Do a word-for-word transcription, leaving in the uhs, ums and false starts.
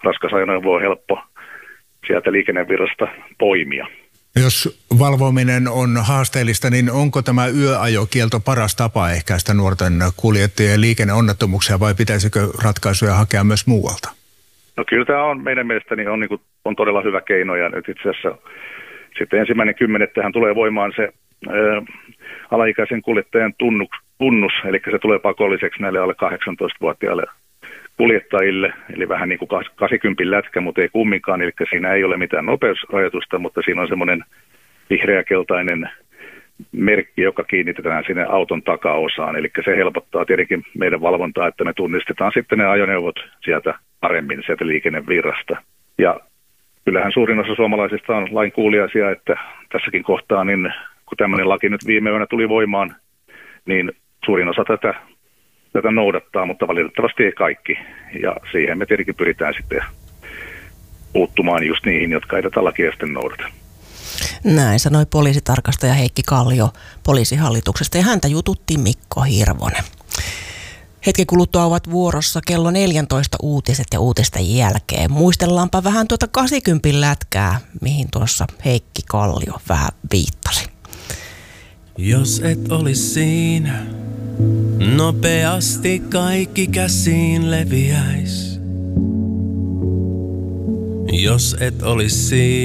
raskas ajoneuvo on helppo sieltä liikennevirrasta poimia. Jos valvominen on haasteellista, niin onko tämä yöajokielto paras tapa ehkäistä nuorten kuljettajien liikenneonnettomuuksia vai pitäisikö ratkaisuja hakea myös muualta? No kyllä tämä on meidän mielestäni on, niin kuin, on todella hyvä keino ja nyt itse asiassa sitten ensimmäinen kymmenettähän tulee voimaan se ää, alaikäisen kuljettajan tunnus, tunnus, eli se tulee pakolliseksi näille alle kahdeksantoistavuotiaille kuljettajille, eli vähän niin kuin kahdeksankymmentä lätkä, mutta ei kumminkaan, eli siinä ei ole mitään nopeusrajoitusta, mutta siinä on semmoinen vihreä-keltainen merkki, joka kiinnitetään sinne auton takaosaan, eli se helpottaa tietenkin meidän valvontaa, että me tunnistetaan sitten ne ajoneuvot sieltä paremmin sieltä liikennevirrasta. Ja kyllähän suurin osa suomalaisista on lain kuuliaisia, että tässäkin kohtaa, niin kun tämmöinen laki nyt viime yönä tuli voimaan, niin suurin osa tätä tätä noudattaa, mutta valitettavasti ei kaikki. Ja siihen me tietenkin pyritään sitten puuttumaan just niihin, jotka ei tätä lakia sitten noudata. Näin sanoi poliisitarkastaja Heikki Kallio poliisihallituksesta ja häntä jututti Mikko Hirvonen. Hetken kuluttua ovat vuorossa kello neljätoista uutiset ja uutisten jälkeen. Muistellaanpa vähän tuota kahdeksankymmentä lätkää, mihin tuossa Heikki Kallio vähän viittasi. Jos et olisi siinä, nopeasti kaikki käsiin leviäis. Jos et olisi siinä.